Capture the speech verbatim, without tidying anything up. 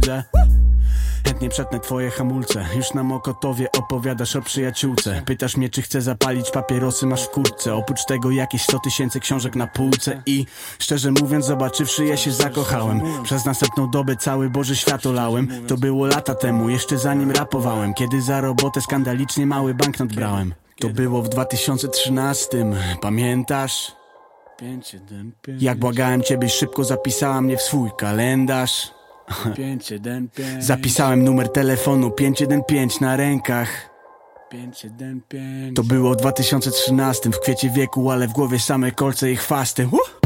widzę. Chętnie przetnę twoje hamulce. Już na Mokotowie opowiadasz o przyjaciółce. Pytasz mnie, czy chcę zapalić papierosy, masz w kurtce. Oprócz tego jakieś sto tysięcy książek na półce. I szczerze mówiąc, zobaczywszy je się zakochałem. Przez następną dobę cały Boży świat olałem. To było lata temu, jeszcze zanim rapowałem. Kiedy za robotę skandalicznie mały banknot brałem. To było w dwa tysiące trzynastym, pamiętasz? Jak błagałem ciebie, szybko zapisała mnie w swój kalendarz. Zapisałem numer telefonu pięć jeden pięć na rękach. To było w dwa tysiące trzynastym, w kwiecie wieku, ale w głowie same kolce i chwasty. uh!